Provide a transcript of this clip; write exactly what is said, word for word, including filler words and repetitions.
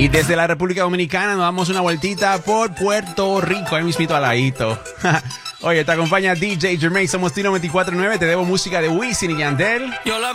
Y desde la República Dominicana nos damos una vueltita por Puerto Rico, ahí mismito al ladito. Oye, te acompaña D J Jermaine, somos Tino veinticuatro nueve, te debo música de Wisin y Yandel. Yo la